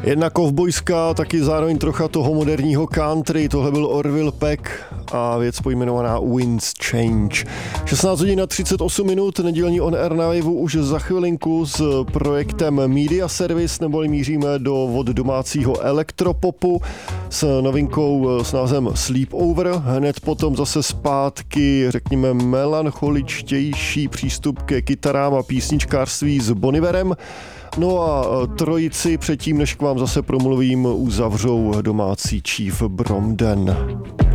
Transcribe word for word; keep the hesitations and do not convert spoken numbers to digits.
Jedna kovbojská, taky zároveň trocha toho moderního country, tohle byl Orville Peck a věc pojmenovaná Winds Change. šestnáct hodin a třicet osm minut, nedělní On Air na Waveu už za chvilinku s projektem Media Service, neboli míříme do od domácího elektropopu s novinkou s názvem Sleepover. Hned potom zase zpátky, řekněme, melancholičtější přístup ke kytarám a písničkářství s Bon Iverem. No a trojici předtím, než k vám zase promluvím, uzavřou domácí Chief Bromden.